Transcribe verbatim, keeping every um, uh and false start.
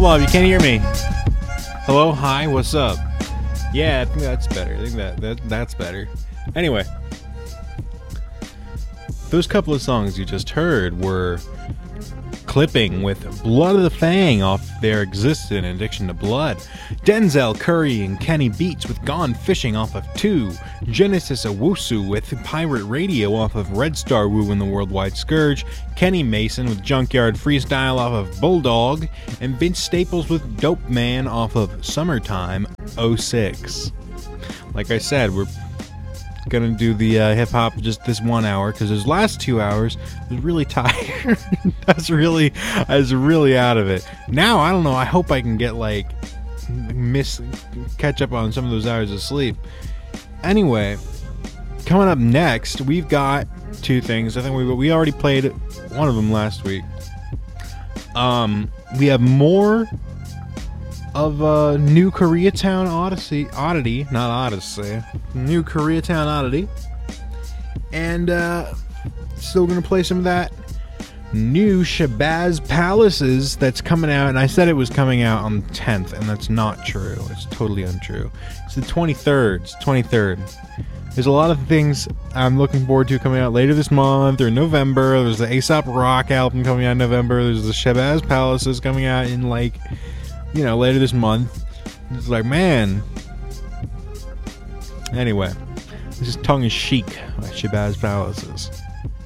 hold on, you can't hear me. Hello, hi, what's up? Yeah, I think that's better. I think that, that that's better. Anyway, those couple of songs you just heard were Clipping with Blood of the Fang off their Existent Addiction to Blood, Denzel Curry and Kenny Beats with Gone Fishing off of two, Genesis Owusu with Pirate Radio off of Red Star Woo and the Worldwide Scourge, Kenny Mason with Junkyard Freestyle off of Bulldog, and Vince Staples with Dope Man off of Summertime oh six. Like I said, we're gonna do the uh, hip hop just this one hour because those last two hours I was really tired. I was really, I was really out of it. Now I don't know. I hope I can get like miss catch up on some of those hours of sleep. Anyway, coming up next, we've got two things. I think we we already played one of them last week. Um, we have more of uh, New Koreatown Odyssey, Oddity, not Odyssey, New Koreatown Oddity, and uh, still gonna play some of that new Shabazz Palaces that's coming out, and I said it was coming out on the tenth, and that's not true. It's totally untrue. It's the twenty-third. It's twenty-third. There's a lot of things I'm looking forward to coming out later this month or November. There's the Aesop Rock album coming out in November. There's the Shabazz Palaces coming out in like, you know, later this month. It's like, man. Anyway, this is Tongue is Chic by Shabazz Palaces.